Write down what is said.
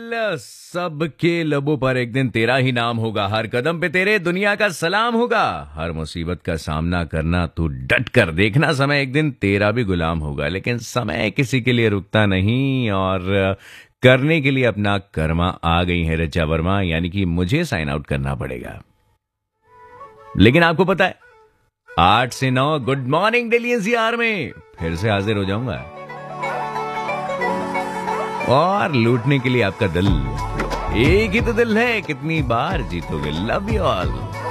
सबके लबों पर एक दिन तेरा ही नाम होगा, हर कदम पे तेरे दुनिया का सलाम होगा। हर मुसीबत का सामना करना तू डट कर देखना, समय एक दिन तेरा भी गुलाम होगा। लेकिन समय किसी के लिए रुकता नहीं, और करने के लिए अपना कर्मा आ गई है ऋचा वर्मा, यानी कि मुझे साइन आउट करना पड़ेगा। लेकिन आपको पता है 8 से 9 गुड मॉर्निंग दिल्ली एनसीआर में फिर से हाजिर हो जाऊंगा और लूटने के लिए आपका दिल। एक ही तो दिल है, कितनी बार जीतोगे। Love you all.